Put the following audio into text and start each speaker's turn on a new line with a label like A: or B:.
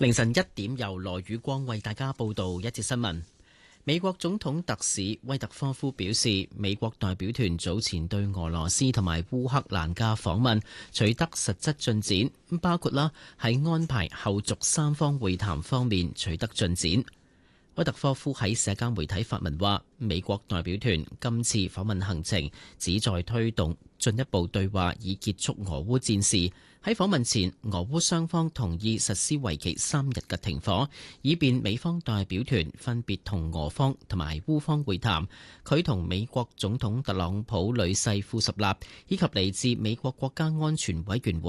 A: 凌晨1點，由羅宇光為大家報道一節新聞。美國總統特使威特科夫表示，美國代表團早前對俄羅斯同埋烏克蘭嘅訪問取得實質進展，包括喺安排後續三方會談方面取得進展。威特科夫喺社交媒體發文話，美國代表團今次訪問行程旨在推動進一步對話，以結束俄烏戰事。喺訪問前，俄烏雙方同意實施為期3日嘅停火，以便美方代表團分別同俄方同埋烏方會談。佢同美國總統特朗普女婿庫什納以及嚟自美國國家安全委員會